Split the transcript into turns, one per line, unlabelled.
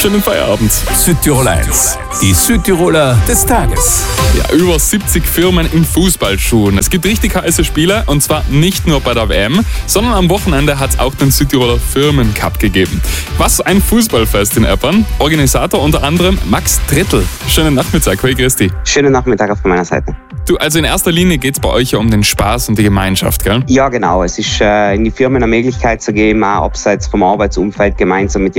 schönen Feierabend.
Südtirol 1, die Südtiroler des Tages.
Ja, über 70 Firmen im Fußballschuhen. Es gibt richtig heiße Spiele und zwar nicht nur bei der WM, sondern am Wochenende hat es auch den Südtiroler Firmencup gegeben. Was ein Fußballfest in Eppern. Organisator unter anderem Max Trittl. Schönen Nachmittag, hey Christi.
Schönen Nachmittag auch von meiner Seite.
Du, also in erster Linie geht es bei euch ja um den Spaß und die Gemeinschaft, gell?
Ja, genau. Es ist in die Firmen eine Möglichkeit zu geben, auch abseits vom Arbeitsumfeld gemeinsam mit